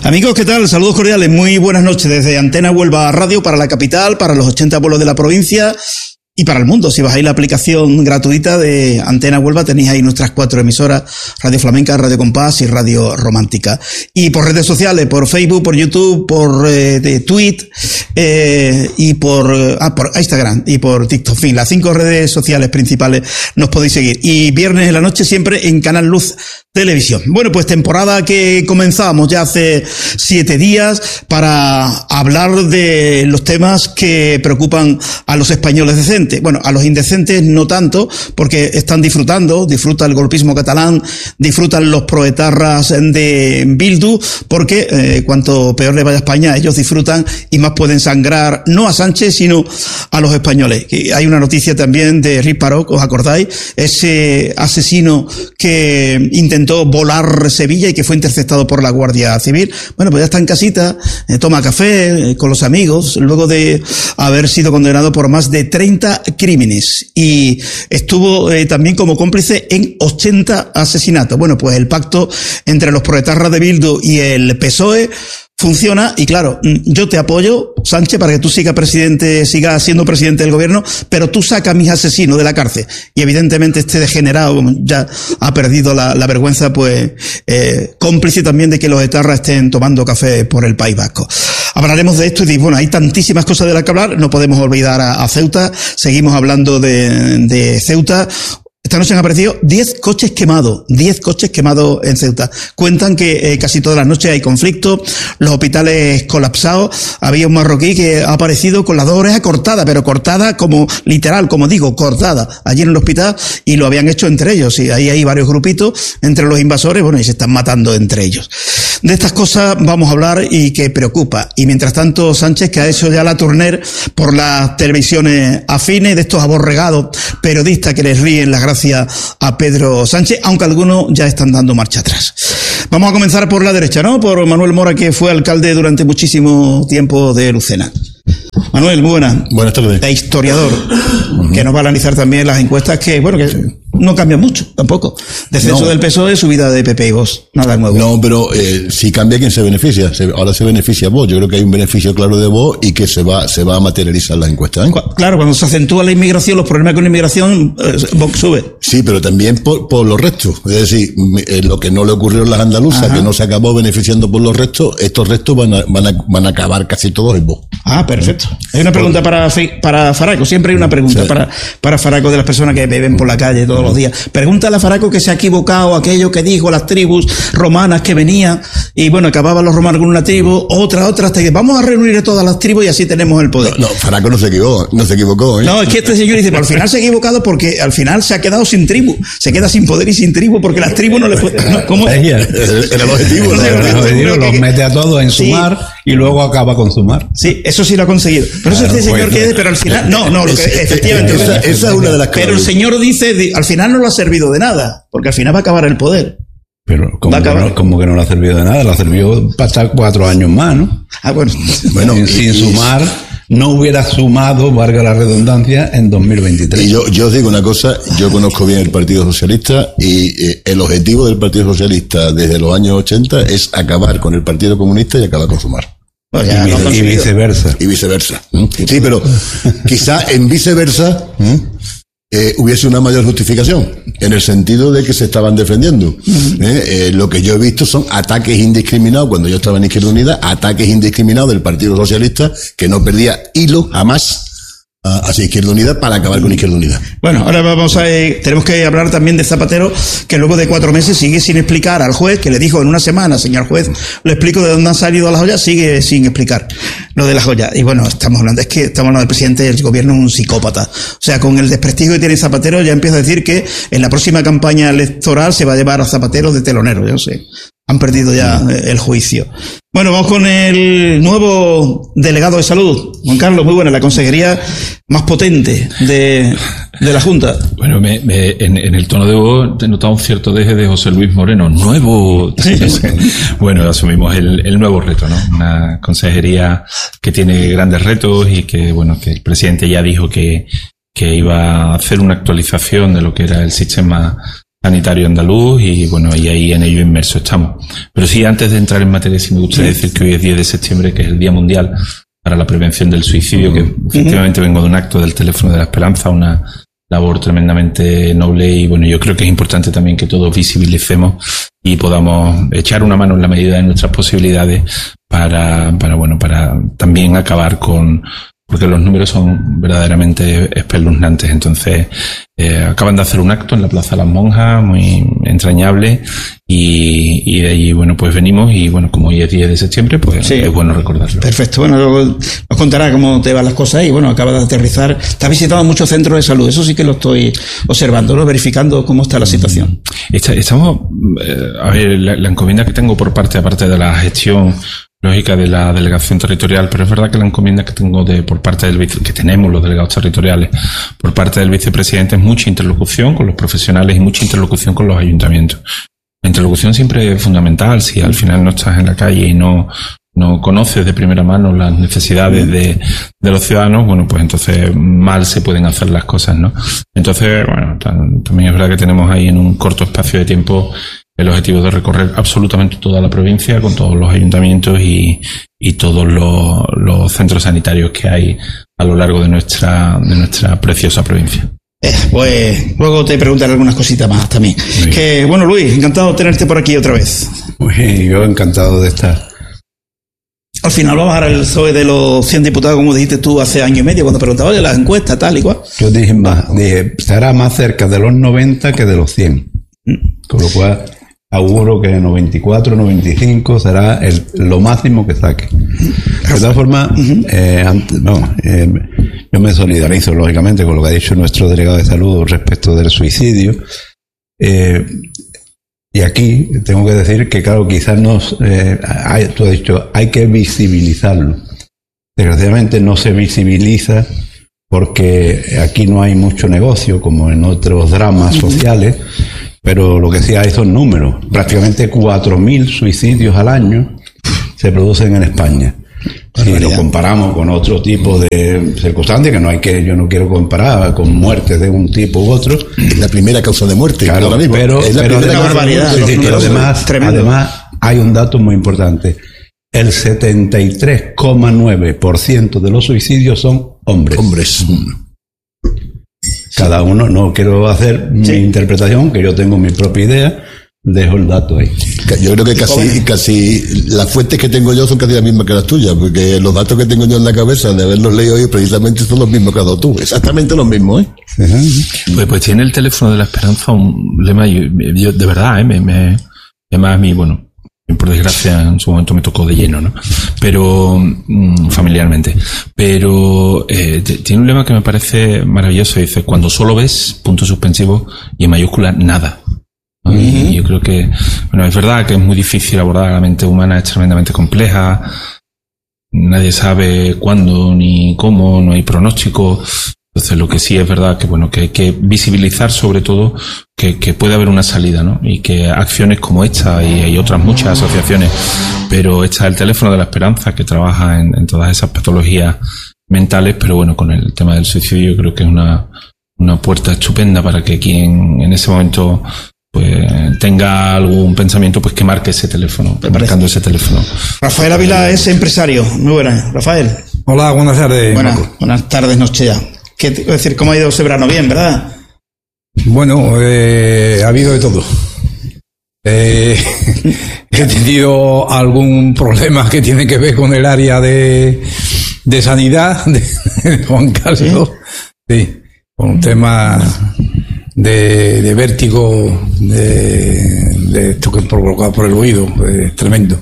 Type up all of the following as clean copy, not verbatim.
Amigos, ¿qué tal? Saludos cordiales, muy buenas noches desde Antena Huelva Radio para la capital, para los 80 pueblos de la provincia y para el mundo. Si bajáis la aplicación gratuita de Antena Huelva, tenéis ahí nuestras 4 emisoras: Radio Flamenca, Radio Compás y Radio Romántica. Y por redes sociales, por Facebook, por YouTube, por Twitter, y por Instagram y por TikTok. En fin, las 5 redes sociales principales nos podéis seguir. Y viernes en la noche siempre en Canal Luz Televisión. Bueno, pues temporada que comenzábamos ya hace 7 días para hablar de los temas que preocupan a los españoles decentes. Bueno, a los indecentes no tanto, porque están disfruta el golpismo catalán, disfrutan los proetarras de Bildu, porque cuanto peor le vaya a España, ellos disfrutan y más pueden sangrar, no a Sánchez, sino a los españoles. Y hay una noticia también de Riz Parot, ¿os acordáis? Ese asesino que intentó volar Sevilla y que fue interceptado por la Guardia Civil. Bueno, pues ya está en casita, toma café con los amigos, luego de haber sido condenado por más de 30 crímenes, y estuvo también como cómplice en 80 asesinatos. Bueno, pues el pacto entre los proetarras de Bildu y el PSOE funciona, y claro, yo te apoyo, Sánchez, para que tú sigas siendo presidente del gobierno, pero tú saca a mis asesinos de la cárcel. Y evidentemente este degenerado, como ya ha perdido la vergüenza, pues cómplice también de que los etarras estén tomando café por el País Vasco. Hablaremos de esto y bueno, hay tantísimas cosas de las que hablar, no podemos olvidar a Ceuta, seguimos hablando de Ceuta. Esta noche han aparecido 10 coches quemados en Ceuta. Cuentan que casi todas las noches hay conflictos, los hospitales colapsados. Había un marroquí que ha aparecido con las 2 orejas cortadas, pero cortada como literal, como digo, cortada allí en el hospital, y lo habían hecho entre ellos. Y ahí hay varios grupitos entre los invasores, bueno, y se están matando entre ellos. De estas cosas vamos a hablar y que preocupa. Y mientras tanto, Sánchez, que ha hecho ya la tournée por las televisiones afines, de estos aborregados periodistas que les ríen las gracias a Pedro Sánchez, aunque algunos ya están dando marcha atrás. Vamos a comenzar por la derecha, ¿no? Por Manuel Mora, que fue alcalde durante muchísimo tiempo de Lucena. Manuel, muy buenas. Buenas tardes. De historiador, que nos va a analizar también las encuestas que, bueno, que no cambian mucho, tampoco. Descenso del PSOE, subida de PP y Vox. Nada nuevo. No, pero si cambia, ¿quién se beneficia? Ahora se beneficia Vox. Yo creo que hay un beneficio claro de Vox y que se va a materializar las encuestas, ¿eh? Claro, cuando se acentúa la inmigración, los problemas con la inmigración, Vox sube. Sí, pero también por los restos. Es decir, lo que no le ocurrió a las andaluzas, que no se acabó beneficiando por los restos, estos restos van a acabar casi todos en Vox. Ah, perfecto. Hay una pregunta para Faraco. Siempre hay una pregunta para Faraco, de las personas que beben por la calle todos los días. Pregúntale a Faraco que se ha equivocado aquello que dijo las tribus romanas que venían y bueno, acababan los romanos con una tribu, otra, hasta que vamos a reunir a todas las tribus y así tenemos el poder. No, Faraco no se equivocó, ¿eh? No, es que este señor dice, pero al final se ha equivocado porque al final se ha quedado sin tribu, se queda sin poder y sin tribu porque las tribus no le pueden... No, ¿cómo? Era el objetivo. El objetivo los mete a todos en sumar y luego acaba con sumar. Sí, eso sí lo ha conseguido. Pero claro, este señor que pero al final... No, lo que efectivamente... Esa es una de las cosas. Pero el señor dice, al final no lo ha servido de nada, porque al final va a acabar el poder. Pero como que no le ha servido de nada, le ha servido para estar 4 años más, ¿no? Ah, bueno. Sin sumar, no hubiera sumado, valga la redundancia, en 2023. Y yo os digo una cosa, yo conozco bien el Partido Socialista y el objetivo del Partido Socialista desde los años 80 es acabar con el Partido Comunista y acabar con Sumar. Pues y viceversa. Y viceversa. Sí, pero quizá en viceversa hubiese una mayor justificación, en el sentido de que se estaban defendiendo. Lo que yo he visto son ataques indiscriminados, cuando yo estaba en Izquierda Unida, ataques indiscriminados del Partido Socialista, que no perdía hilo jamás hacia Izquierda Unida para acabar con Izquierda Unida. Bueno, ahora tenemos que hablar también de Zapatero, que luego de 4 meses sigue sin explicar al juez, que le dijo en una semana, señor juez, le explico de dónde han salido las joyas, sigue sin explicar lo de las joyas. Y bueno, estamos hablando del presidente del gobierno, un psicópata. O sea, con el desprestigio que tiene Zapatero, ya empieza a decir que en la próxima campaña electoral se va a llevar a Zapatero de telonero, yo no sé. Han perdido ya el juicio. Bueno, vamos con el nuevo delegado de salud. Juan Carlos, muy buena, la consejería más potente de la Junta. Bueno, en el tono de voz he notado un cierto deje de José Luis Moreno. Nuevo. Bueno, asumimos el nuevo reto, ¿no? Una consejería que tiene grandes retos y que, bueno, que el presidente ya dijo que iba a hacer una actualización de lo que era el sistema sanitario andaluz y bueno, y ahí en ello inmerso estamos. Pero sí, antes de entrar en materia, sí me gustaría decir que hoy es 10 de septiembre, que es el Día Mundial para la Prevención del Suicidio, que efectivamente vengo de un acto del Teléfono de la Esperanza, una labor tremendamente noble y bueno, yo creo que es importante también que todos visibilicemos y podamos echar una mano en la medida de nuestras posibilidades para también acabar con, porque los números son verdaderamente espeluznantes. Entonces, acaban de hacer un acto en la Plaza de las Monjas, muy entrañable, y de allí, bueno, pues venimos, y bueno, como hoy es 10 de septiembre, pues sí, es bueno recordarlo. Perfecto, bueno, luego nos contará cómo te van las cosas y bueno, acaba de aterrizar. Te has visitado muchos centros de salud, eso sí que lo estoy observando, ¿no? Verificando cómo está la situación. Estamos, a ver, la encomienda que tengo aparte de la gestión lógica de la delegación territorial, pero es verdad que la encomienda que tengo por parte del que tenemos los delegados territoriales por parte del vicepresidente es mucha interlocución con los profesionales y mucha interlocución con los ayuntamientos. La interlocución siempre es fundamental. Si al final no estás en la calle y no conoces de primera mano las necesidades de los ciudadanos, bueno, pues entonces mal se pueden hacer las cosas, ¿no? Entonces, bueno, también es verdad que tenemos ahí en un corto espacio de tiempo el objetivo de recorrer absolutamente toda la provincia con todos los ayuntamientos y todos los centros sanitarios que hay a lo largo de nuestra preciosa provincia. Pues luego te preguntaré algunas cositas más también. Que bueno, Luis, encantado de tenerte por aquí otra vez. Pues yo encantado de estar. Al final va a bajar el PSOE de los 100 diputados, como dijiste tú hace año y medio, cuando preguntaba de las encuestas, tal y cual. Yo dije, estará más cerca de los 90 que de los 100. Con lo cual, auguro que 94, 95 será lo máximo que saque. De todas formas, yo me solidarizo lógicamente con lo que ha dicho nuestro delegado de salud respecto del suicidio. Y aquí tengo que decir que, claro, quizás tú has dicho, hay que visibilizarlo. Desgraciadamente no se visibiliza porque aquí no hay mucho negocio, como en otros dramas sociales. Pero lo que sí hay son números. Prácticamente 4.000 suicidios al año se producen en España. Si lo comparamos con otro tipo de circunstancias, yo no quiero comparar con muertes de un tipo u otro. Es la primera causa de muerte. Claro, ahora mismo. Pero además hay un dato muy importante. El 73,9% de los suicidios son hombres. Cada uno, no quiero hacer mi interpretación, que yo tengo mi propia idea, dejo el dato ahí. Yo creo que casi las fuentes que tengo yo son casi las mismas que las tuyas, porque los datos que tengo yo en la cabeza de haberlos leído hoy precisamente son los mismos que has dado tú, exactamente los mismos, ¿eh? Pues tiene el Teléfono de la Esperanza un lema, yo de verdad, me llama a mí, bueno, por desgracia en su momento me tocó de lleno, ¿no? Pero familiarmente, pero tiene un lema que me parece maravilloso, dice: cuando solo ves, punto suspensivo, y en mayúscula, nada, ¿no? Y yo creo que, bueno, es verdad que es muy difícil abordar, la mente humana es tremendamente compleja, nadie sabe cuándo ni cómo, no hay pronóstico. Entonces, lo que sí es verdad que, bueno, que hay que visibilizar sobre todo que puede haber una salida, ¿no? Y que acciones como esta, y hay otras muchas asociaciones, pero esta es el Teléfono de la Esperanza, que trabaja en todas esas patologías mentales, pero bueno, con el tema del suicidio yo creo que es una puerta estupenda para que quien en ese momento pues tenga algún pensamiento, pues que marque ese teléfono, marcando ese teléfono. Rafael Ávila es empresario. Muy buenas, Rafael. Hola, buenas tardes. Buenas tardes, noche ya. ¿Qué te iba a decir? ¿Cómo ha ido ese verano? Bien, ¿verdad? Bueno, ha habido de todo. He tenido algún problema que tiene que ver con el área de sanidad de Juan Carlos. Sí, con un tema de vértigo de esto que es provocado por el oído, tremendo.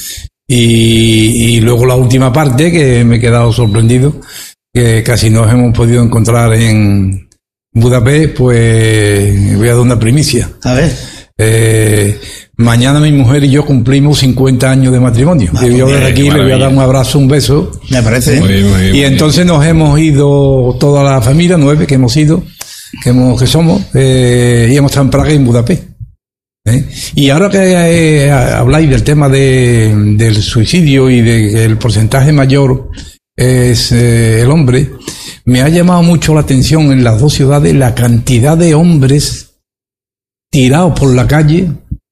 Y luego la última parte, que me he quedado sorprendido, que casi nos hemos podido encontrar en Budapest, pues voy a dar una primicia. A ver. Mañana mi mujer y yo cumplimos 50 años de matrimonio. Y yo desde aquí le voy a dar un abrazo, un beso. Me parece. Y entonces nos hemos ido toda la familia, 9 que hemos ido, que somos, y hemos estado en Praga y en Budapest. Y ahora que habláis del tema del suicidio y de que el porcentaje mayor es el hombre, me ha llamado mucho la atención en las dos ciudades la cantidad de hombres tirados por la calle,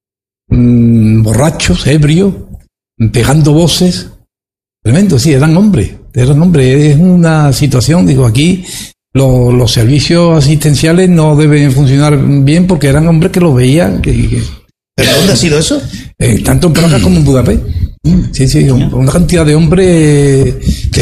borrachos, ebrios, pegando voces. Tremendo, sí, eran hombres. Es una situación, digo, aquí los servicios asistenciales no deben funcionar bien porque eran hombres que lo veían. ¿Pero dónde ha sido eso? Tanto en Praga como en Budapest. Sí, una cantidad de hombres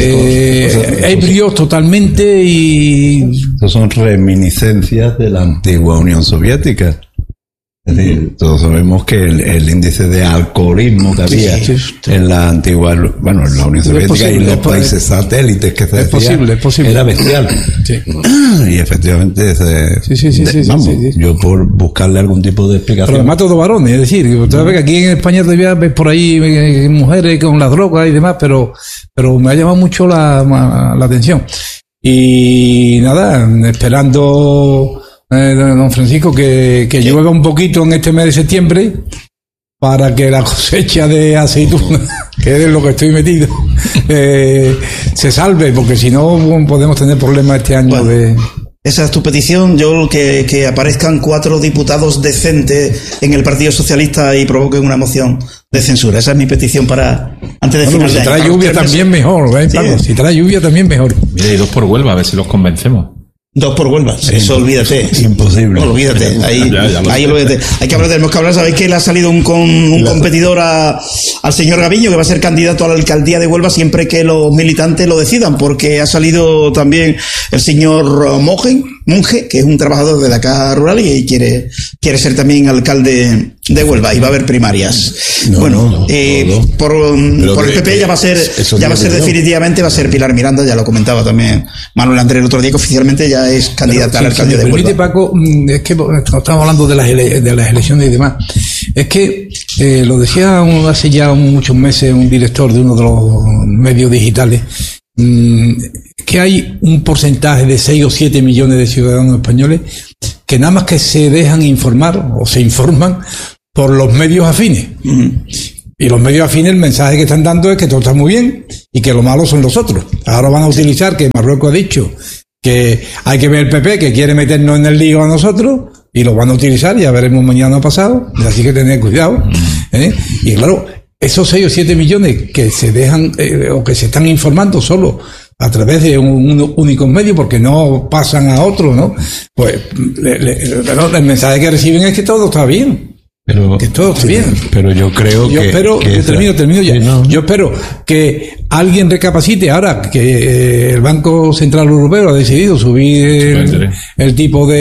ebrios totalmente y... Estos son reminiscencias de la antigua Unión Soviética. Es decir, todos sabemos que el índice de alcoholismo que había en la antigua, bueno, en la Unión Soviética y en los países satélites que se decía, es posible. Era bestial. Sí. Y efectivamente, yo por buscarle algún tipo de explicación. Pero además todos varones, es decir, que aquí en España todavía ves por ahí mujeres con la droga y demás, pero me ha llamado mucho la atención. Y nada, esperando... don Francisco, que llueva un poquito en este mes de septiembre para que la cosecha de aceituna, que es lo que estoy metido, se salve, porque si no podemos tener problemas este año. Esa es tu petición. Yo que aparezcan 4 diputados decentes en el Partido Socialista y provoquen una moción de censura. Esa es mi petición para antes de final de año. Si trae lluvia también mejor, Pablo, si trae lluvia también mejor. Mira, y 2 por Huelva, a ver si los convencemos. 2 por Huelva, eso olvídate. Imposible. Olvídate, ahí olvídate. Hay que hablar, tenemos que hablar. Sabéis que le ha salido un competidor al señor Gaviño, que va a ser candidato a la alcaldía de Huelva siempre que los militantes lo decidan, porque ha salido también el señor Monge, que es un trabajador de la Caja Rural y quiere ser también alcalde de Huelva, y va a haber primarias. Por el PP ya va a ser definitivamente, va a ser Pilar Miranda, ya lo comentaba también Manuel Andrés el otro día, que oficialmente ya es candidata a la alcaldía de Huelva. Permite, Paco, es que estamos hablando de las elecciones y demás. Es que lo decía hace ya muchos meses un director de uno de los medios digitales, que hay un porcentaje de 6 o 7 millones de ciudadanos españoles que nada más que se dejan informar o se informan por los medios afines. Y los medios afines, el mensaje que están dando es que todo está muy bien y que lo malo son los otros. Ahora van a utilizar que Marruecos ha dicho que hay que ver el PP, que quiere meternos en el lío a nosotros, y lo van a utilizar, ya veremos mañana pasado, así que tener cuidado. Y claro, esos 6 o 7 millones que se dejan o que se están informando solo a través de un único medio, porque no pasan a otro, ¿no? Pues el mensaje que reciben es que todo está bien. Que todo está bien. Pero yo creo termino ya. No. Yo espero que alguien recapacite ahora que el Banco Central Europeo ha decidido subir el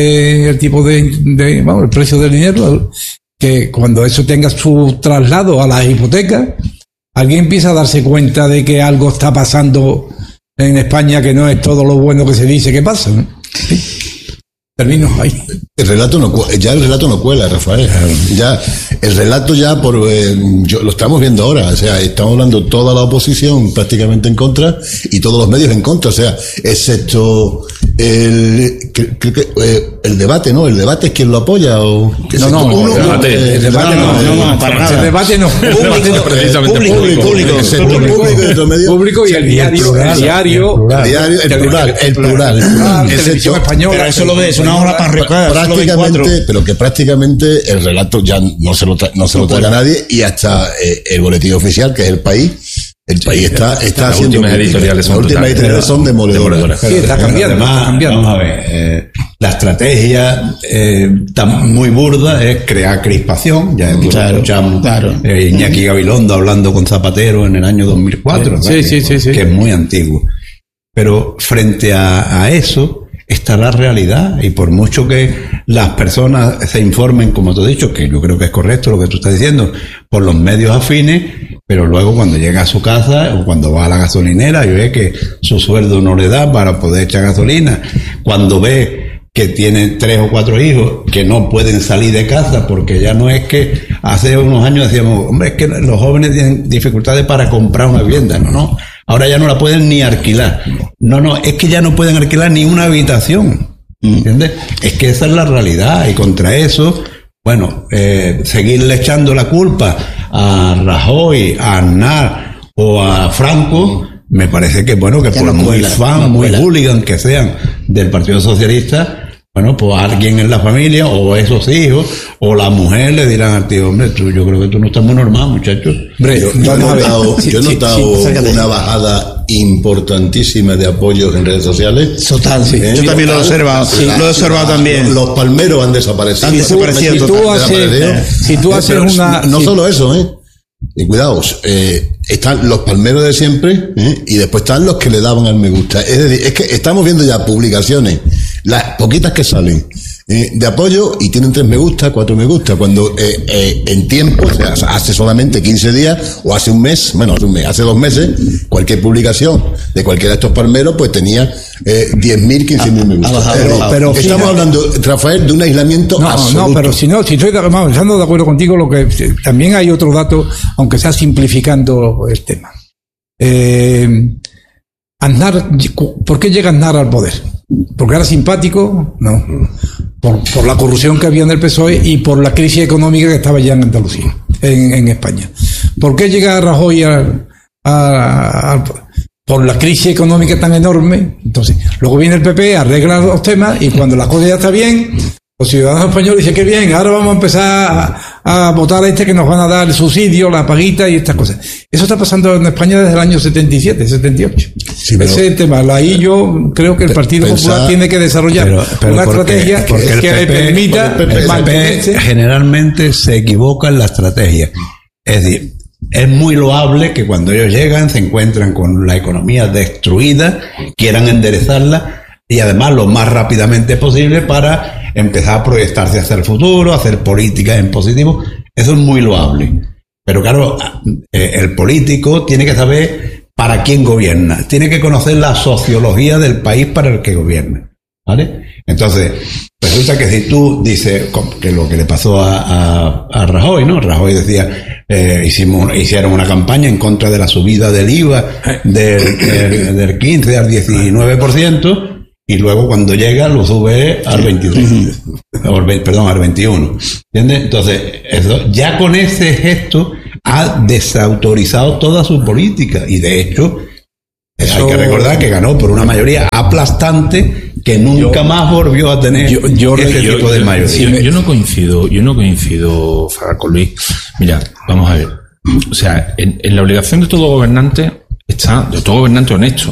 precio del dinero, que cuando eso tenga su traslado a las hipotecas, alguien empieza a darse cuenta de que algo está pasando en España, que no es todo lo bueno que se dice que pasa, ¿no? ¿Sí? Termino ahí. El relato no cuela, Rafael. Ya el relato lo estamos viendo ahora. O sea, estamos hablando toda la oposición prácticamente en contra y todos los medios en contra. O sea, excepto el debate, ¿no? El debate es quien lo apoya o el debate no. Público y el plural. Televisión española. Pero eso lo ves. Prácticamente el relato ya no se lo traga nadie, y hasta el boletín oficial, que es El País. El país está haciendo. Las últimas editoriales son demoledoras. Sí, está cambiando. Vamos a ver, la estrategia tan muy burda es crear crispación. Ya escuchamos Iñaki Gabilondo hablando con Zapatero en el año 2004, sí. Que es muy antiguo. Pero frente a eso está la realidad, y por mucho que las personas se informen, como tú has dicho, que yo creo que es correcto lo que tú estás diciendo, por los medios afines, pero luego cuando llega a su casa o cuando va a la gasolinera y ve que su sueldo no le da para poder echar gasolina, cuando ve que tiene 3 o 4 hijos que no pueden salir de casa, porque ya no es que hace unos años decíamos, hombre, es que los jóvenes tienen dificultades para comprar una vivienda, no. Ahora ya no la pueden ni alquilar. No, es que ya no pueden alquilar ni una habitación. ¿Entiendes? Es que esa es la realidad, y contra eso, seguirle echando la culpa a Rajoy, a Aznar o a Franco, me parece que, que por muy fan, muy hooligan que sean del Partido Socialista, bueno, pues alguien en la familia, o esos hijos, o la mujer le dirán al tío, hombre, yo creo que tú no estás muy normal, muchacho. Hombre, yo he notado una bajada importantísima de apoyos en redes sociales. Total, sí. Yo también lo he observado. Lo he observado también. Los palmeros han desaparecido. Si tú haces una... No solo eso, y cuidaos, están los palmeros de siempre, y después están los que le daban al me gusta. Es decir, es que estamos viendo ya publicaciones, las poquitas que salen, de apoyo, y tienen 3 me gusta, 4 me gusta, cuando en tiempo, o sea, hace solamente 15 días, o hace un mes, hace 2 meses, cualquier publicación de cualquiera de estos palmeros, pues tenía 10.000, 15.000 me gusta. Pero estamos hablando, Rafael, de un aislamiento absoluto. No, pero si estoy de acuerdo contigo, lo que también hay otro dato, aunque sea simplificando el tema. Aznar, ¿por qué llega Aznar al poder? ¿Porque era simpático? No. Por la corrupción que había en el PSOE y por la crisis económica que estaba ya en Andalucía, en España. ¿Por qué llega Rajoy por la crisis económica tan enorme? Entonces, luego viene el PP, arregla los temas, y cuando la cosa ya está bien, los ciudadanos españoles dicen que bien, ahora vamos a empezar a votar a que nos van a dar el subsidio, la paguita y estas cosas. Eso está pasando en España desde el año 77, 78. Sí, ese tema, ahí yo creo que el Partido Popular tiene que desarrollar una estrategia que le permita mantenerse. Generalmente se equivoca en la estrategia. Es decir, es muy loable que cuando ellos llegan se encuentran con la economía destruida, quieran enderezarla, y además lo más rápidamente posible para empezar a proyectarse hacia el futuro, hacer políticas en positivo. Eso es muy loable. Pero claro, el político tiene que saber para quién gobierna. Tiene que conocer la sociología del país para el que gobierna. ¿Vale? Entonces, resulta que si tú dices que lo que le pasó a Rajoy, ¿no? Rajoy decía, hicieron una campaña en contra de la subida del IVA del 15 al 19%, y luego cuando llega lo sube al 23, al 21. ¿Entiendes? Entonces, ya con ese gesto ha desautorizado toda su política, y de hecho hay que recordar que ganó por una mayoría aplastante que nunca más volvió a tener ese tipo de mayoría. Yo no coincido, con Luis. Mira, vamos a ver. O sea, en la obligación de todo gobernante honesto,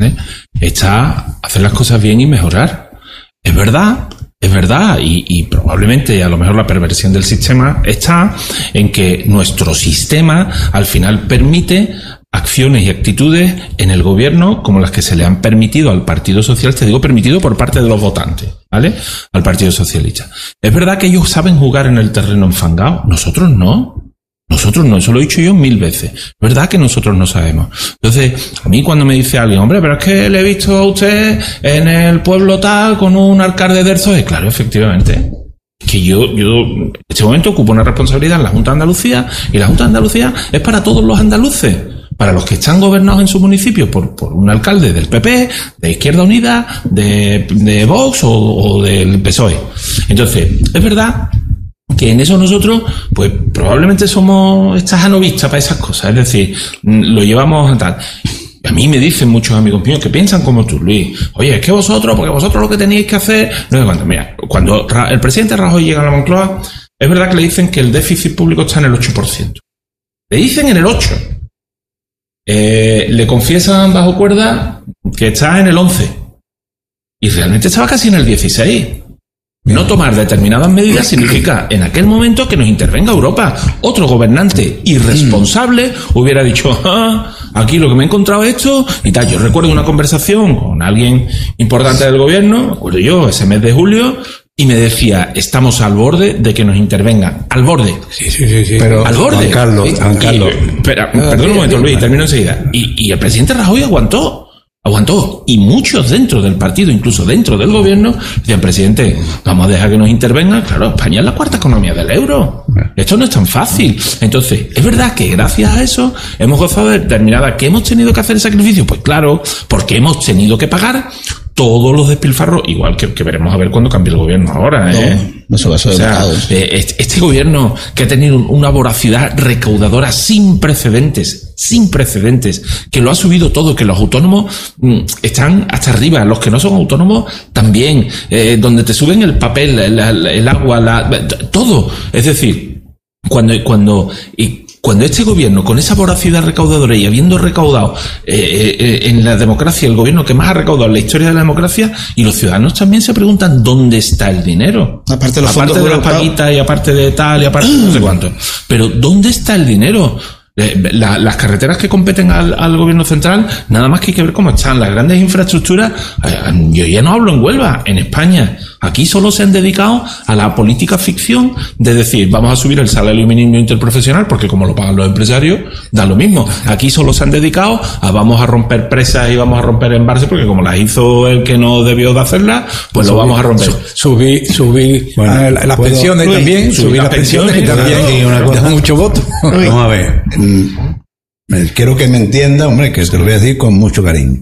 está hacer las cosas bien y mejorar. Es verdad, y probablemente a lo mejor la perversión del sistema está en que nuestro sistema al final permite acciones y actitudes en el gobierno como las que se le han permitido al Partido Socialista, digo permitido por parte de los votantes, ¿vale? Al Partido Socialista. Es verdad que ellos saben jugar en el terreno enfangado, nosotros no. Eso lo he dicho yo 1000 veces. Es verdad que nosotros no sabemos. Entonces, a mí cuando me dice alguien, hombre, pero es que le he visto a usted en el pueblo tal con un alcalde de Erzoe, claro, efectivamente. Que yo en este momento ocupo una responsabilidad en la Junta de Andalucía, y la Junta de Andalucía es para todos los andaluces, para los que están gobernados en su municipio por un alcalde del PP, de Izquierda Unida, de Vox o del PSOE. Entonces, es verdad que en eso nosotros, pues probablemente somos estajanovista para esas cosas, es decir, lo llevamos a tal. A mí me dicen muchos amigos míos que piensan como tú, Luis. Oye, es que vosotros lo que tenéis que hacer... Cuando el presidente Rajoy llega a la Moncloa, es verdad que le dicen que el déficit público está en el 8%. Le dicen en el 8%. Le confiesan bajo cuerda que está en el 11%. Y realmente estaba casi en el 16%. No tomar determinadas medidas significa en aquel momento que nos intervenga Europa. Otro gobernante irresponsable hubiera dicho, aquí lo que me he encontrado es esto y tal. Yo recuerdo una conversación con alguien importante del gobierno, me acuerdo yo, ese mes de julio, y me decía, estamos al borde de que nos intervengan. Al borde. Sí. Pero, al borde. Juan Carlos. Perdón un momento, Luis, termino enseguida. Y el presidente Rajoy aguantó. Y muchos dentro del partido, incluso dentro del gobierno, decían, presidente, vamos a dejar que nos intervengan. Claro, España es la cuarta economía del euro. Esto no es tan fácil. Entonces, es verdad que gracias a eso hemos gozado de determinada... ¿Que hemos tenido que hacer el sacrificio? Pues claro, porque hemos tenido que pagar todos los despilfarros, igual que veremos a ver cuando cambie el gobierno ahora, Eso va a ser este gobierno que ha tenido una voracidad recaudadora sin precedentes, que lo ha subido todo, que los autónomos están hasta arriba, los que no son autónomos también, donde te suben el papel, el agua, todo. Es decir, cuando este gobierno, con esa voracidad recaudadora y habiendo recaudado en la democracia, el gobierno que más ha recaudado en la historia de la democracia, y los ciudadanos también se preguntan dónde está el dinero. Aparte de las paguitas y aparte de tal y aparte de no sé cuánto. Pero ¿dónde está el dinero? Las carreteras que competen al gobierno central, nada más que hay que ver cómo están las grandes infraestructuras. Yo ya no hablo en Huelva, en España. Aquí solo se han dedicado a la política ficción de decir, vamos a subir el salario mínimo interprofesional, porque como lo pagan los empresarios, da lo mismo. Aquí solo se han dedicado a vamos a romper presas y vamos a romper embalses, porque como las hizo el que no debió de hacerlas, pues lo vamos a romper. Subir las pensiones también, subir las pensiones que también da mucho voto. Vamos a ver. Quiero que me entienda, hombre, que te lo voy a decir con mucho cariño.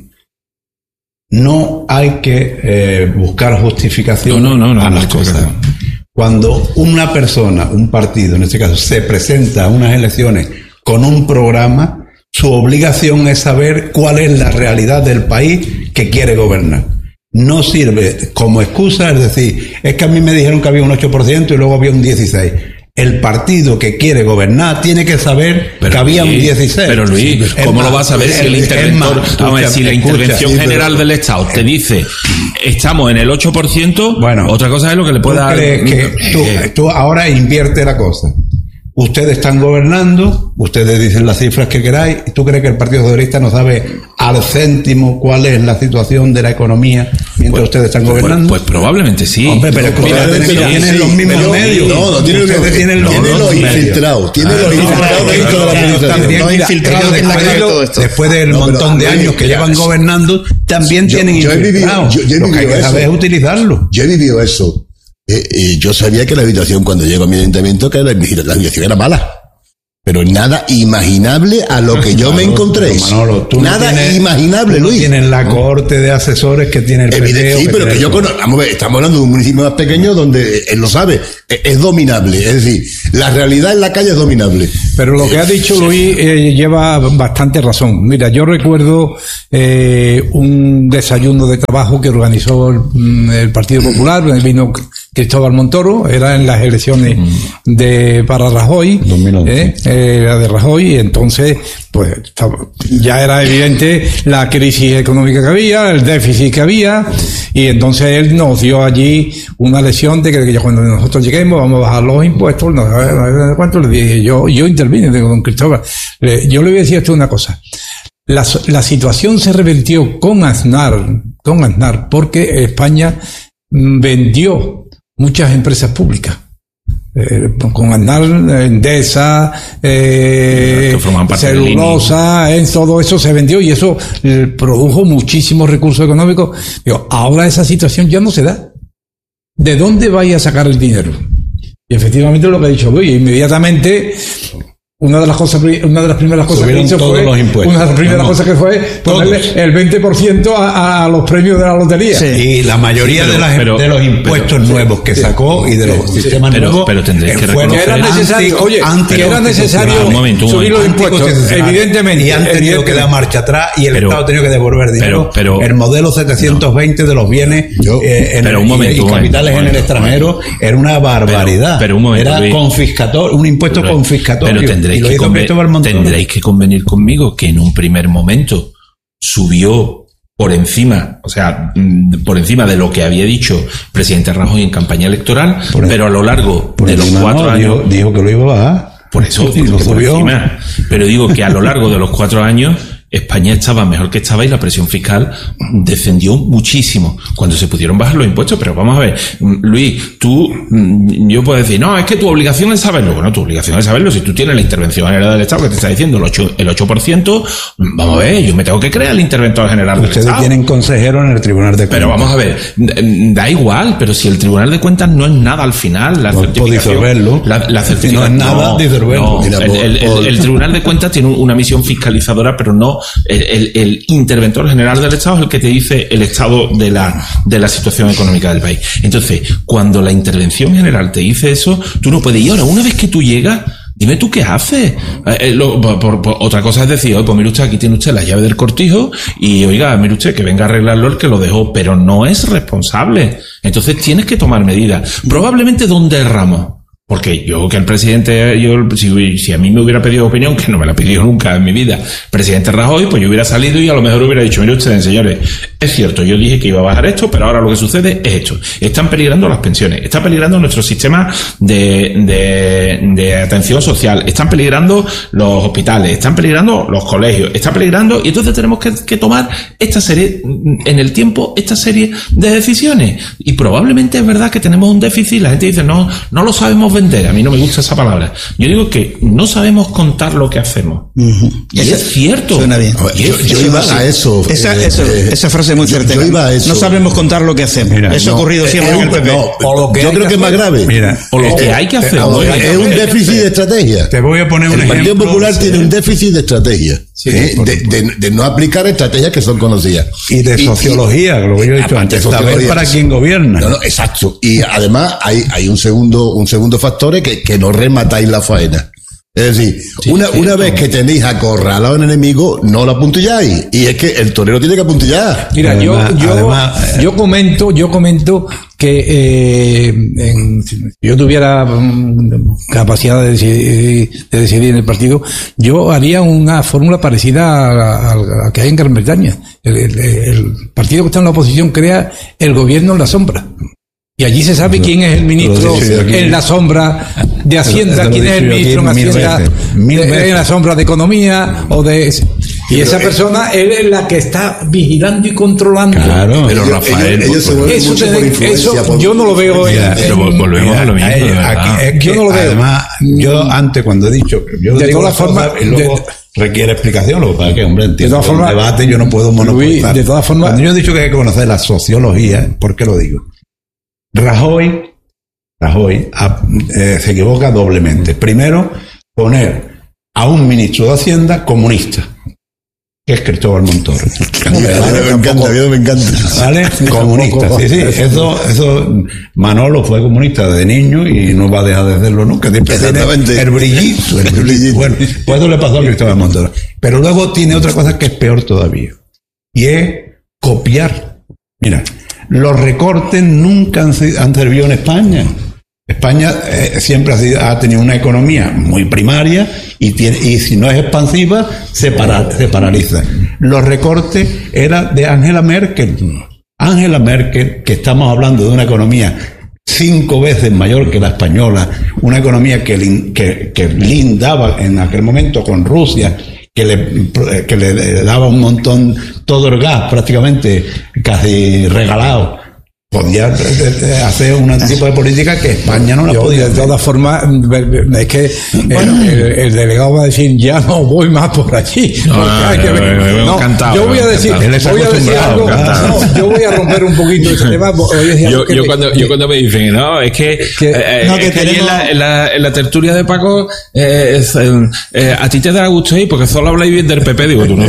No hay que buscar justificación a las cosas. Cuando una persona, un partido en este caso, se presenta a unas elecciones con un programa, su obligación es saber cuál es la realidad del país que quiere gobernar. No sirve como excusa, es decir, es que a mí me dijeron que había un 8% y luego había un 16%. El partido que quiere gobernar tiene que saber que había un 16. Pero Luis, ¿cómo lo vas a ver si el interventor, si la intervención general del Estado te dice estamos en el 8%, bueno, otra cosa es lo que le pueda dar. Tú ahora invierte la cosa. Ustedes están gobernando, ustedes dicen las cifras que queráis, y tú crees que el Partido Socialista no sabe al céntimo cuál es la situación de la economía mientras ustedes están gobernando. Pues probablemente sí. Hombre, pero tienen los mismos medios. No, tienen los infiltrados. Tienen los infiltrados dentro de la administración. Los infiltrados después del montón de años que llevan gobernando, también tienen infiltrados. Lo que hay que saber es utilizarlo. Yo he vivido eso. Yo sabía que la habitación, cuando llego a mi ayuntamiento, que la habitación era mala. Pero nada imaginable a lo que yo me encontré. Manolo, nada imaginable, Luis. Tienen la cohorte de asesores que tiene el PT. Sí, pero que yo conozco. Vamos a ver, estamos hablando de un municipio más pequeño donde él lo sabe. Es dominable. Es decir, la realidad en la calle es dominable. Pero lo que ha dicho Luis lleva bastante razón. Mira, yo recuerdo un desayuno de trabajo que organizó el Partido Popular. Vino Cristóbal Montoro, era en las elecciones para Rajoy, 2011. La de Rajoy, y entonces pues ya era evidente la crisis económica que había, el déficit que había, y entonces él nos dio allí una lección de que cuando nosotros lleguemos vamos a bajar los impuestos. ¿Cuánto le dije? Yo intervine con don Cristóbal. Yo le voy a decir a usted una cosa. La situación se revirtió con Aznar, porque España vendió muchas empresas públicas. Con Aznar, Endesa, Celulosa, todo eso se vendió y eso produjo muchísimos recursos económicos. Digo, ahora esa situación ya no se da. ¿De dónde vais a sacar el dinero? Y efectivamente lo que ha dicho Luis, inmediatamente una de las primeras cosas que hizo fue ponerle el 20% a los premios de la lotería. Sí. Y la mayoría de los impuestos nuevos que sacó y de los sistemas nuevos tendréis que reconocer que era necesario subir los impuestos, evidentemente, y han tenido que dar marcha atrás y el Estado ha tenido que devolver dinero. El modelo 720 de los bienes y capitales en el extranjero era una barbaridad. Era confiscatorio, un impuesto confiscatorio. Tendréis que convenir conmigo que en un primer momento subió por encima de lo que había dicho el presidente Rajoy en campaña electoral, pero a lo largo de los 4 años dijo que lo iba a bajar. Por eso, por encima. Pero digo que a lo largo de los 4 años España estaba mejor que estaba y la presión fiscal descendió muchísimo cuando se pudieron bajar los impuestos. Pero vamos a ver, Luis, yo puedo decir, no, es que tu obligación es saberlo. Bueno, tu obligación es saberlo. Si tú tienes la intervención general del Estado que te está diciendo el 8%, vamos a ver, yo me tengo que creer al interventor general del Estado. Ustedes tienen consejero en el Tribunal de Cuentas. Pero vamos a ver, da igual, pero si el Tribunal de Cuentas no es nada al final, la certificación... La certificación no es nada disolverlo. El Tribunal de Cuentas tiene una misión fiscalizadora, pero no el interventor general del Estado es el que te dice el estado de la situación económica del país. Entonces, cuando la intervención general te dice eso, tú no puedes. Y ahora, una vez que tú llegas, dime tú qué haces. Otra cosa es decir, pues mire usted, aquí tiene usted la llave del cortijo y oiga, mire usted, que venga a arreglarlo el que lo dejó, pero no es responsable. Entonces tienes que tomar medidas. Probablemente donde erramos. Porque yo que el presidente, si a mí me hubiera pedido opinión, que no me la ha pedido nunca en mi vida, presidente Rajoy, pues yo hubiera salido y a lo mejor hubiera dicho, mire ustedes, señores, es cierto, yo dije que iba a bajar esto, pero ahora lo que sucede es esto. Están peligrando las pensiones, está peligrando nuestro sistema de atención social, están peligrando los hospitales, están peligrando los colegios, está peligrando, y entonces tenemos que tomar esta serie de decisiones. Y probablemente es verdad que tenemos un déficit, la gente dice, no lo sabemos vender, a mí no me gusta esa palabra. Yo digo que no sabemos contar lo que hacemos. Y es cierto. Suena bien. Yo iba a eso. Esa frase es muy certera. Yo iba a eso. No sabemos contar lo que hacemos. Mira, eso ha ocurrido siempre en el PP. Yo creo que es más grave. Mira, o lo que hay que hacer. Es un déficit de estrategia. Te voy a poner un ejemplo. El Partido Popular tiene un déficit de estrategia. Sí, de no aplicar estrategias que son conocidas. Y de sociología, lo que yo he dicho antes. Saber para quién gobierna. No, exacto. Y además hay un segundo factor que no rematáis la faena. Es decir, una vez que tenéis acorralado al enemigo, no lo apuntilláis. Y es que el torero tiene que apuntillar. Mira, yo comento que si yo tuviera capacidad de decidir en el partido, yo haría una fórmula parecida a la que hay en Gran Bretaña. El partido que está en la oposición crea el gobierno en la sombra. Y allí se sabe quién es el ministro en la sombra de Hacienda, quién es el ministro en Hacienda, en la sombra de Economía y esa persona es la que está vigilando y controlando. Claro, pero Rafael, eso yo no lo veo. Pero volvemos a lo mismo. Yo no lo veo. Además, yo antes cuando he dicho, yo de digo todas formas, y luego requiere explicación, lo que pasa es que, hombre, entiendo el debate, yo no puedo monopolizar. De todas formas, cuando yo he dicho que hay que conocer la sociología, ¿por qué lo digo? Rajoy se equivoca doblemente. Primero, poner a un ministro de Hacienda comunista, que es Cristóbal Montoro. Me encanta. ¿Vale? Comunista. Sí. Eso, Manolo fue comunista de niño y no va a dejar de serlo nunca. Exactamente. El brillito. Bueno, pues eso le pasó a Cristóbal Montoro. Pero luego tiene otra cosa que es peor todavía. Y es copiar. Mira, los recortes nunca han servido en España. España siempre ha tenido una economía muy primaria y si no es expansiva se paraliza. Los recortes eran de Angela Merkel. Angela Merkel, que estamos hablando de una economía 5 veces mayor que la española, una economía que lindaba en aquel momento con Rusia, que le daba un montón, todo el gas prácticamente casi regalado. Podía hacer un tipo de política que España no la podía hacer. De todas formas, es que el delegado va a decir, ya no voy más por allí. Yo voy a decir algo. Yo voy a romper un poquito ese tema. Yo cuando me dicen, no, es que en la tertulia de Paco, a ti te da gusto ir porque solo habláis bien del PP. Digo, tú no.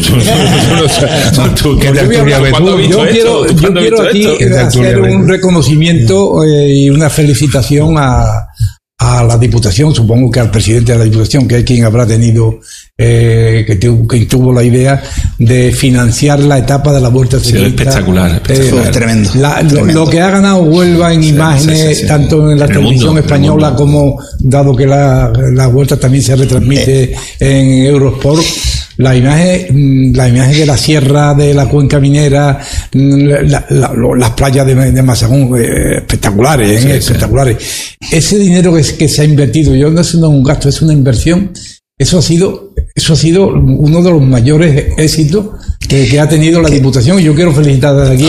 Yo quiero aquí hacer un reconocimiento y una felicitación a la Diputación, supongo que al presidente de la Diputación, que es quien habrá tenido que tuvo la idea de financiar la etapa de la Vuelta Ciclista. Espectacular. Tremendo. Lo que ha ganado Huelva en imágenes, tanto en la televisión española como, dado que la Vuelta también se retransmite en Eurosport, la imagen de la sierra de la cuenca minera, las playas de Mazagún, espectaculares, espectaculares. Ese dinero que se ha invertido, no es un gasto, es una inversión. Eso ha sido uno de los mayores éxitos que ha tenido la Diputación, y yo quiero felicitar desde aquí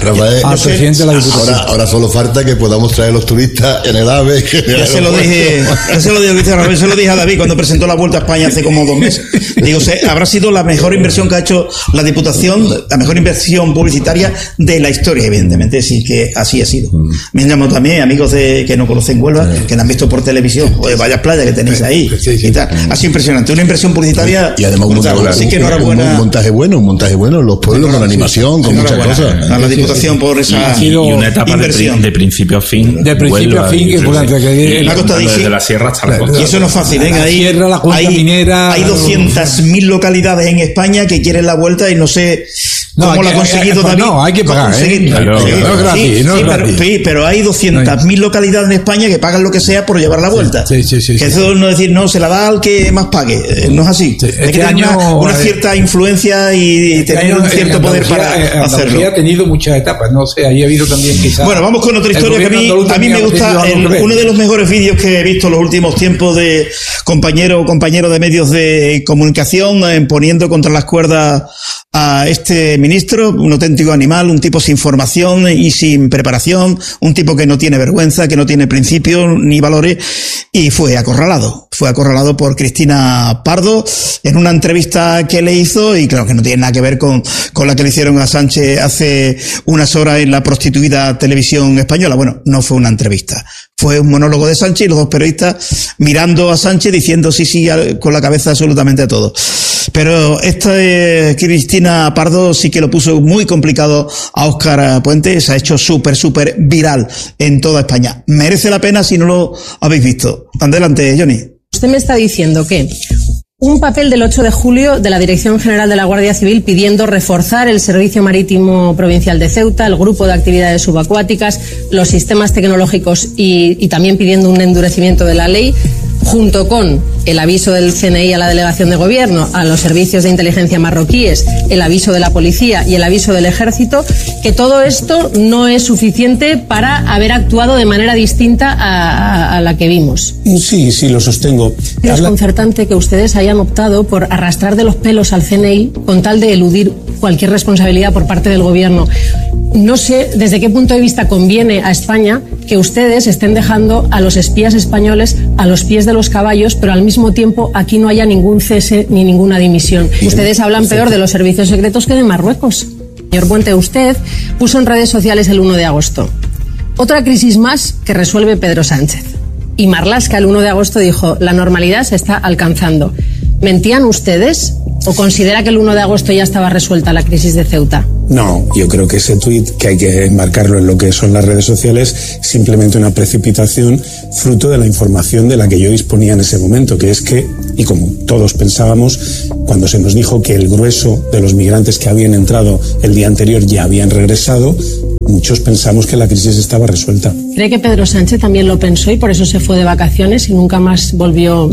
al presidente de la Diputación. Ahora solo falta que podamos traer a los turistas en el AVE. Ya se lo dije, Cristian, se lo dije a David cuando presentó la Vuelta a España hace como 2 meses. Digo, habrá sido la mejor inversión que ha hecho la Diputación, la mejor inversión publicitaria de la historia, evidentemente, sí que así ha sido. Me han llamado también amigos que no conocen Huelva, que la han visto por televisión, o de varias playas que tenéis ahí, y tal. Ha sido impresionante, una inversión publicitaria. Y además así que un montaje bueno, los pueblos con animación, con muchas cosas. A la Diputación por esa y una etapa de principio a fin. De principio a fin, que por la costa desde la sierra hasta la costa. Y eso no es fácil, ¿eh? La sierra, la cuenca minera. Hay 200.000 localidades en España que quieren la vuelta y no sé cómo la ha conseguido David. No, hay que pagar, Claro. No es gratis, no es gratis. Pero hay 200.000 localidades en España que pagan lo que sea por llevar la vuelta. Sí. Que eso no es decir, no, se la da al que más pague. No es así. Hay que tener una cierta influencia y tener un cierto poder para hacerlo. Ha tenido muchas etapas, no sé, ahí ha habido también quizás. Bueno, vamos con otra historia que a mí me gusta. Uno de los mejores vídeos que he visto en los últimos tiempos de compañero de medios de comunicación poniendo contra las cuerdas a este ministro, un auténtico animal, un tipo sin formación y sin preparación, un tipo que no tiene vergüenza, que no tiene principios ni valores, y fue acorralado por Cristina Pardo en una entrevista que le hizo, y claro que no tiene nada que ver con la que le hicieron a Sánchez hace unas horas en la prostituida Televisión Española. Bueno, no fue una entrevista, fue un monólogo de Sánchez y los dos periodistas mirando a Sánchez diciendo sí con la cabeza absolutamente a todo. Pero esta Cristina Pardo sí que lo puso muy complicado a Óscar Puente, se ha hecho súper viral en toda España. Merece la pena si no lo habéis visto. Adelante, Johnny. Usted me está diciendo que un papel del 8 de julio de la Dirección General de la Guardia Civil pidiendo reforzar el Servicio Marítimo Provincial de Ceuta, el grupo de actividades subacuáticas, los sistemas tecnológicos y también pidiendo un endurecimiento de la ley, junto con el aviso del CNI a la delegación de gobierno, a los servicios de inteligencia marroquíes, el aviso de la policía y el aviso del ejército, que todo esto no es suficiente para haber actuado de manera distinta a la que vimos. Sí, lo sostengo. Es desconcertante que ustedes hayan optado por arrastrar de los pelos al CNI con tal de eludir cualquier responsabilidad por parte del gobierno. No sé desde qué punto de vista conviene a España que ustedes estén dejando a los espías españoles a los pies de los caballos, pero al mismo tiempo aquí no haya ningún cese ni ninguna dimisión. Ustedes hablan peor de los servicios secretos que de Marruecos. Señor Puente, usted puso en redes sociales el 1 de agosto. Otra crisis más que resuelve Pedro Sánchez. Y Marlaska el 1 de agosto dijo, la normalidad se está alcanzando. ¿Mentían ustedes o considera que el 1 de agosto ya estaba resuelta la crisis de Ceuta? No, yo creo que ese tuit, que hay que enmarcarlo en lo que son las redes sociales, simplemente una precipitación fruto de la información de la que yo disponía en ese momento, que es que, y como todos pensábamos, cuando se nos dijo que el grueso de los migrantes que habían entrado el día anterior ya habían regresado, muchos pensamos que la crisis estaba resuelta. ¿Cree que Pedro Sánchez también lo pensó y por eso se fue de vacaciones y nunca más volvió?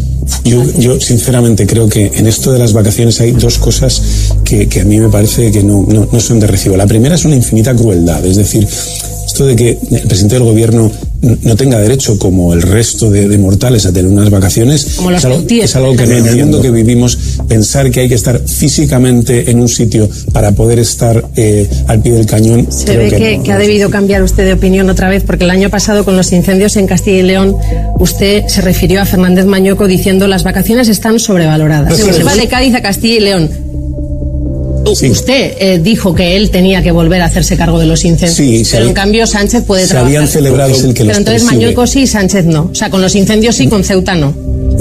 Yo sinceramente creo que en esto de las vacaciones hay dos cosas que a mí me parece que no son de recibo. La primera es una infinita crueldad, es decir, esto de que el presidente del gobierno no tenga derecho, como el resto de mortales, a tener unas vacaciones, es algo que en el mundo que vivimos, pensar que hay que estar físicamente en un sitio para poder estar al pie del cañón. Se ve que ha debido cambiar usted de opinión otra vez, porque el año pasado con los incendios en Castilla y León usted se refirió a Fernández Mañueco diciendo las vacaciones están sobrevaloradas. Se va de Cádiz a Castilla y León. Sí. Usted dijo que él tenía que volver a hacerse cargo de los incendios, pero en cambio Sánchez puede trabajar. Se habían celebrado el que pero entonces Mañueco sí, Sánchez no. O sea, con los incendios sí, con Ceuta no.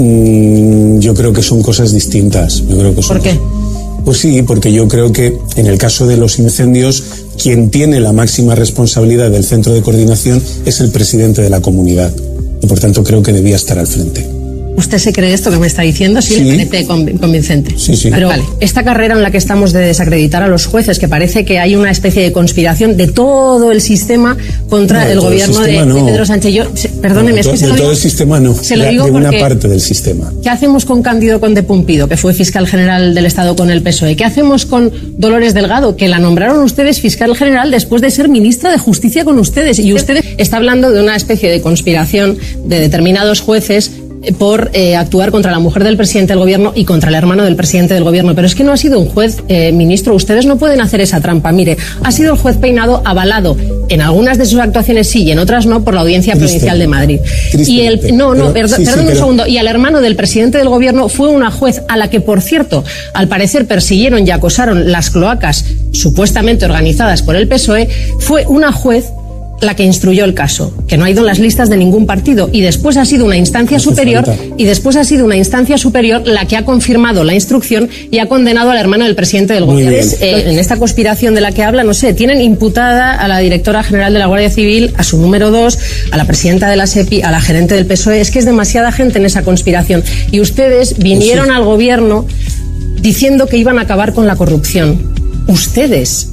Yo creo que son cosas distintas. ¿Por qué? Pues sí, porque yo creo que en el caso de los incendios, quien tiene la máxima responsabilidad del centro de coordinación es el presidente de la comunidad. Y por tanto creo que debía estar al frente. ¿Usted se cree esto que me está diciendo? Sí, le parece convincente. Sí. Pero vale, esta carrera en la que estamos de desacreditar a los jueces, que parece que hay una especie de conspiración de todo el sistema contra el gobierno de Pedro Sánchez. Perdóneme, es que se lo digo. Todo el sistema no, se lo digo de una parte del sistema. ¿Qué hacemos con Cándido Conde Pumpido, que fue fiscal general del Estado con el PSOE? ¿Qué hacemos con Dolores Delgado, que la nombraron ustedes fiscal general después de ser ministra de Justicia con ustedes? Y usted está hablando de una especie de conspiración de determinados jueces por actuar contra la mujer del presidente del gobierno y contra el hermano del presidente del gobierno. Pero es que no ha sido un juez, ministro, ustedes no pueden hacer esa trampa. Mire, ha sido el juez Peinado avalado en algunas de sus actuaciones sí y en otras no por la Audiencia Provincial de Madrid. Y perdón un segundo. Y al hermano del presidente del gobierno fue una juez a la que, por cierto, al parecer persiguieron y acosaron las cloacas supuestamente organizadas por el PSOE. Fue una juez la que instruyó el caso, que no ha ido en las listas de ningún partido, y después ha sido una instancia superior la que ha confirmado la instrucción y ha condenado al hermano del presidente del gobierno. En esta conspiración de la que habla, no sé, tienen imputada a la directora general de la Guardia Civil, a su número 2, a la presidenta de la SEPI, a la gerente del PSOE. Es que es demasiada gente en esa conspiración. Y ustedes vinieron al gobierno diciendo que iban a acabar con la corrupción. Ustedes